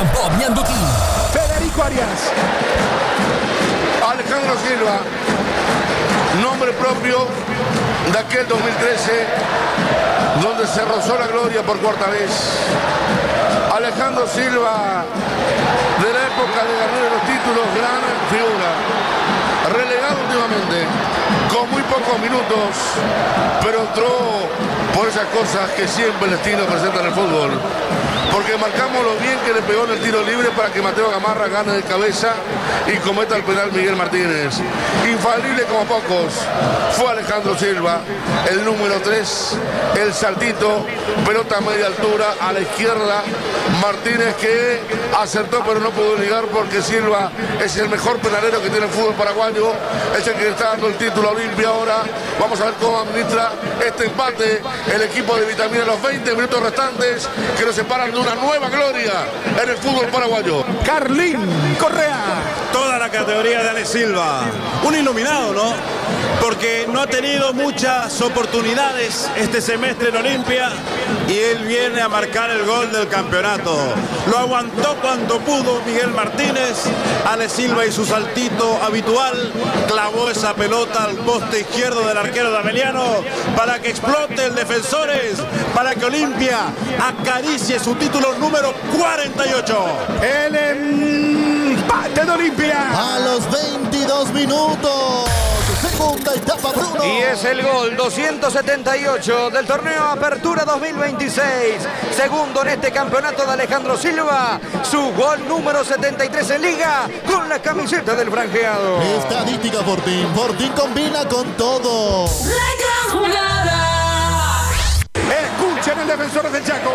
Campo Mianduti. Federico Arias. Alejandro Silva, nombre propio de aquel 2013, donde se rozó la gloria por cuarta vez. Alejandro Silva, de la época de ganar los títulos, gran figura. Relegado últimamente, con muy pocos minutos, pero entró por esas cosas que siempre el destino presenta en el fútbol. Porque marcamos lo bien que le pegó en el tiro libre para que Mateo Gamarra gane de cabeza y cometa el penal Miguel Martínez. Infalible como pocos, fue Alejandro Silva, el número 3, el saltito, pelota a media altura, a la izquierda. Martínez que acertó pero no pudo ligar porque Silva es el mejor penalero que tiene el fútbol paraguayo, es el que le está dando el título a Olimpia ahora. Vamos a ver cómo administra este empate el equipo de Vitamina en los 20 minutos restantes que nos separan de una nueva gloria en el fútbol paraguayo. Carlín Correa. Toda la categoría de Ale Silva. Un iluminado, ¿no? Porque no ha tenido muchas oportunidades este semestre en Olimpia y él viene a marcar el gol del campeonato. Lo aguantó cuando pudo Miguel Martínez. Ale Silva y su saltito habitual clavó esa pelota al poste izquierdo del arquero Dameliano para que explote el Defensores, para que Olimpia acaricie su título número 48. El empate de Olimpia. A los 22 minutos. Segunda etapa, Bruno. Y es el gol 278 del torneo Apertura 2026. Segundo en este campeonato de Alejandro Silva. Su gol número 73 en Liga con la camiseta del franjeado. Estadística Fortín. Fortín combina con todo. La gran jugada. Escuchen el Defensor del Chaco.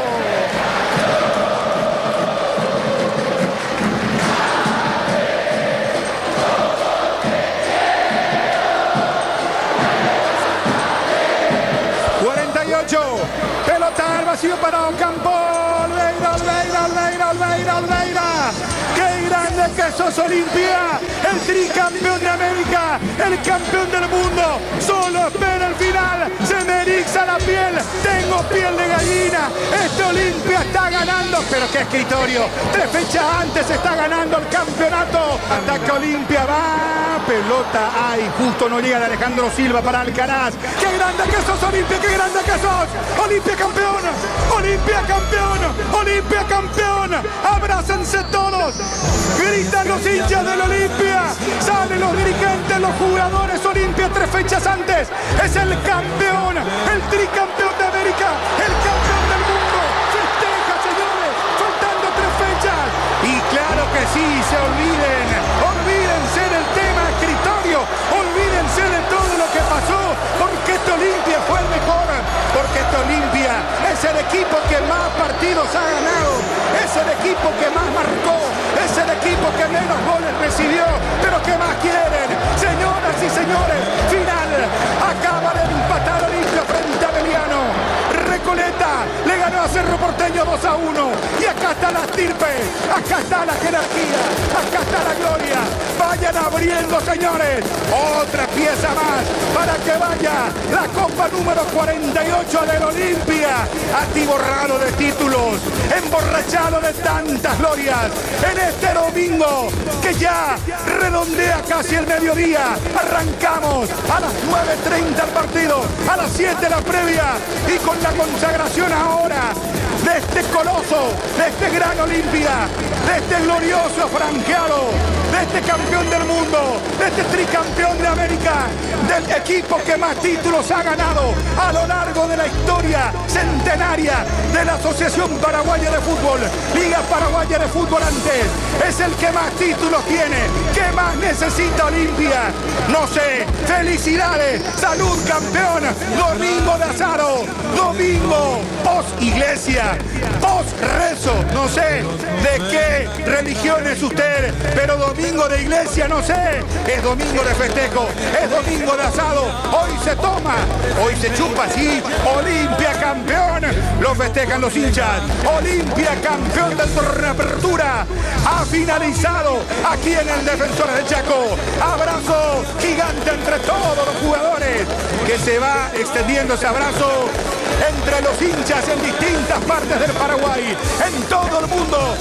Pelota al vacío para Ocampo. Olveira. ¡Qué grande que sos, Olimpia! El tricampeón de América, el campeón del mundo. Solo espera el final. Se me eriza la piel. Tengo piel de gallina. Este Olimpia está ganando. Pero qué escritorio. 3 fechas antes está ganando el campeonato. Ataca Olimpia, va. Pelota, ay, justo no llega de Alejandro Silva para Alcaraz. ¡Qué grande que sos, Olimpia! ¡Qué grande que sos! ¡Olimpia campeón! ¡Olimpia campeón! ¡Olimpia campeón! ¡Abrácense todos! Gritan los hinchas del Olimpia. Salen los dirigentes, los jugadores. Olimpia 3 fechas antes es el campeón, el tricampeón de América, el campeón del mundo. Festeja, señores, faltando 3 fechas. Y claro que sí, olvídense del tema escritorio, olvídense de todo lo que pasó, porque este Olimpia fue el mejor, porque este Olimpia es el equipo que más partidos ha ganado, es el equipo que más marcó, es el equipo que menos goles recibió, pero ¿qué más quieren? Señoras y señores, final, acaba de empatar Olimpia frente a Beliano. Recoleta le ganó a Cerro Porteño 2-1 y acá está la estirpe, acá está la jerarquía, acá está la gloria. Vayan abriendo, señores, otra pieza más para que vaya la copa número 48 del Olimpia, atiborrado de títulos, emborrachado de tantas glorias en este domingo que ya redondea casi el mediodía. Arrancamos a las 9:30 el partido, a las 7 la previa y con la consagración ahora de este coloso, de este gran Olimpia, de este glorioso franqueado, de este campeón del mundo, de este tricampeón de América, del equipo que más títulos ha ganado a lo largo de la historia centenaria de la Asociación Paraguaya de Fútbol, Liga Paraguaya de Fútbol antes, es el que más títulos tiene. ¿Qué más necesita Olimpia? No sé, felicidades, salud campeón, domingo de Azaro, domingo post iglesia, post rezo, no sé de qué religión es usted, pero domingo de iglesia, no sé, es domingo de festejo, es domingo de asado, hoy se toma, hoy se chupa, sí, Olimpia campeón, lo festejan los hinchas, Olimpia campeón del torneo Apertura, ha finalizado aquí en el Defensor del Chaco, abrazo gigante entre todos los jugadores, que se va extendiendo ese abrazo entre los hinchas en distintas partes del Paraguay, en todo el mundo. Olimpia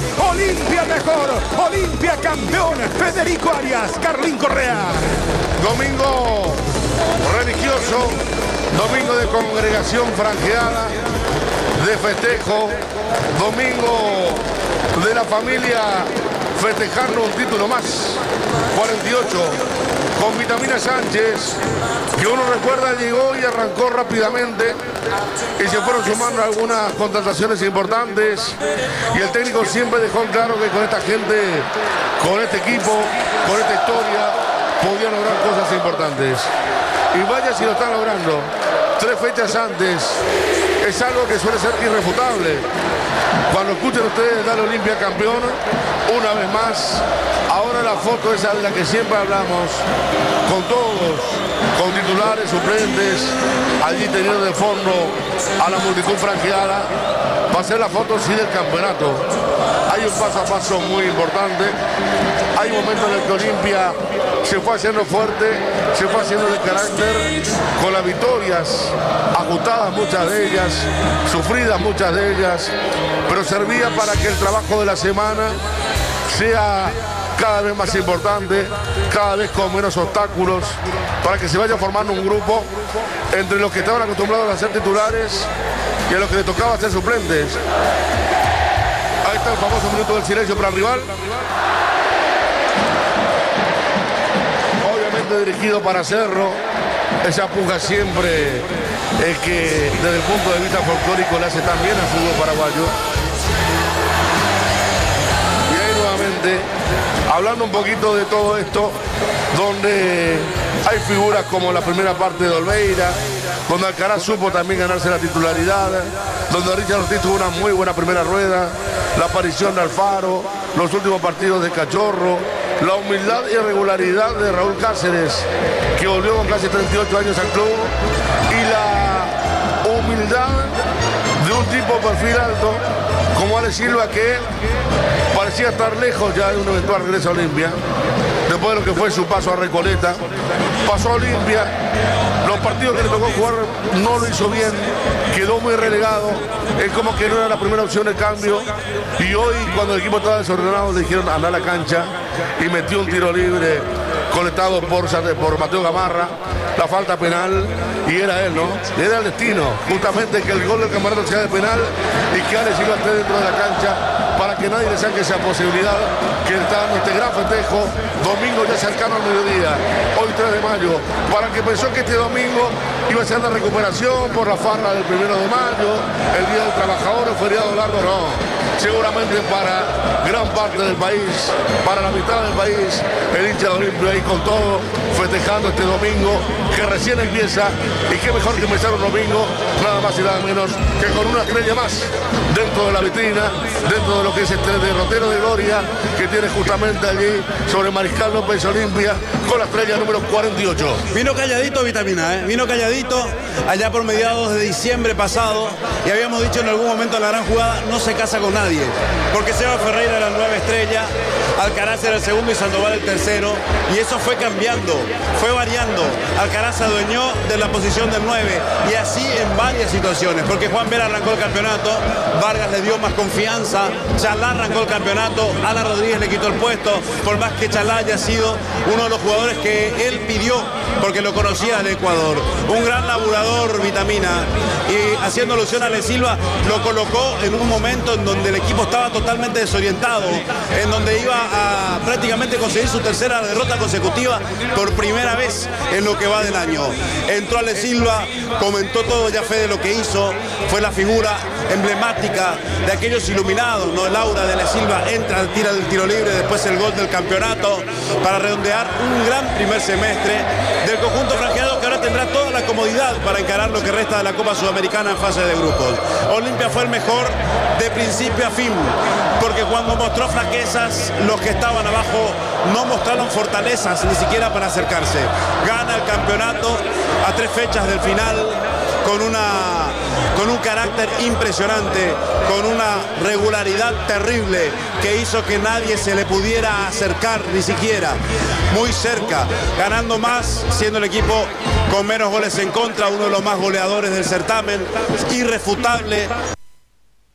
Olimpia mejor, Olimpia campeón, Federico Arias, Carlín Correa. Domingo religioso, domingo de congregación franjeada, de festejo, domingo de la familia festejando un título más, 48, con Vitamina Sánchez, que uno recuerda llegó y arrancó rápidamente y se fueron sumando algunas contrataciones importantes y el técnico siempre dejó en claro que con esta gente, con este equipo, con esta historia, podía lograr cosas importantes. Y vaya si lo están logrando, 3 fechas antes, es algo que suele ser irrefutable. Cuando escuchen ustedes dar Olimpia campeón, una vez más, ahora la foto esa de la que siempre hablamos, con todos, con titulares, suplentes, allí teniendo de fondo a la multitud franqueada, va a ser la foto sí del campeonato. Hay un paso a paso muy importante, hay momentos en el que Olimpia se fue haciendo fuerte, se fue haciendo de carácter, con las victorias ajustadas muchas de ellas, sufridas muchas de ellas, pero servía para que el trabajo de la semana sea cada vez más importante, cada vez con menos obstáculos, para que se vaya formando un grupo entre los que estaban acostumbrados a ser titulares y a los que les tocaba ser suplentes. Ahí está el famoso minuto del silencio para el rival. Obviamente dirigido para Cerro, esa puja siempre es que desde el punto de vista folclórico le hace tan bien al fútbol paraguayo. Hablando un poquito de todo esto, donde hay figuras como la primera parte de Olveira, donde Alcaraz supo también ganarse la titularidad, donde Richard Ortiz tuvo una muy buena primera rueda, la aparición de Alfaro, los últimos partidos de Cachorro, la humildad y regularidad de Raúl Cáceres, que volvió con casi 38 años al club, y la humildad de un tipo de perfil alto como Ale Silva, que parecía estar lejos ya de un eventual regreso a Olimpia, después de lo que fue su paso a Recoleta. Pasó a Olimpia, los partidos que le tocó jugar no lo hizo bien, quedó muy relegado, es como que no era la primera opción de cambio, y hoy cuando el equipo estaba desordenado le dijeron anda a la cancha y metió un tiro libre colectado por Mateo Gamarra, la falta penal, y era él, ¿no? Era el destino, justamente que el gol del campeonato sea de penal y que Ale Silva esté dentro de la cancha para que nadie le saque esa posibilidad que está dando este gran festejo. Domingo ya cercano al mediodía, hoy 3 de mayo, para el que pensó que este domingo iba a ser la recuperación por la farra del 1 de mayo, el Día del Trabajador, el feriado largo, no. Seguramente para gran parte del país, para la mitad del país, el hincha de Olimpia ahí con todo, festejando este domingo que recién empieza, y qué mejor que empezar un domingo, nada más y nada menos que con una estrella más dentro de la vitrina, dentro de lo que es este derrotero de gloria que tiene justamente allí sobre Mariscal López Olimpia, con la estrella número 48. Vino calladito Vitamina, vino calladito allá por mediados de diciembre pasado, y habíamos dicho en algún momento en la gran jugada, no se casa con nadie, porque Seba Ferreira era la 9 estrella, Alcaraz era el segundo y Sandoval el tercero, y eso fue cambiando, fue variando. Alcaraz se adueñó de la posición del 9, y así en varias situaciones, porque Juan Vera arrancó el campeonato, Vargas le dio más confianza, Chalá arrancó el campeonato, Alan Rodríguez le quitó el puesto, por más que Chalá haya sido uno de los jugadores que él pidió, porque lo conocía del Ecuador. Un gran laburador Vitamina, y haciendo alusión a Ale Silva, lo colocó en un momento en donde el equipo estaba totalmente desorientado, en donde iba a prácticamente conseguir su tercera derrota consecutiva por primera vez en lo que va del año. Entró Ale Silva, comentó todo ya fe de lo que hizo, fue la figura emblemática de aquellos iluminados, ¿no? Laura de Ale Silva entra, tira del tiro libre, después el gol del campeonato para redondear un gran primer semestre del conjunto franqueado, que ahora tendrá toda la comodidad para encarar lo que resta de la Copa Sudamericana en fase de grupos. Olimpia fue el mejor de principio a fin, porque cuando mostró flaquezas, los que estaban abajo no mostraron fortalezas ni siquiera para acercarse. Gana el campeonato a 3 fechas del final, con un carácter impresionante, con una regularidad terrible que hizo que nadie se le pudiera acercar ni siquiera, muy cerca, ganando más, siendo el equipo con menos goles en contra, uno de los más goleadores del certamen, irrefutable.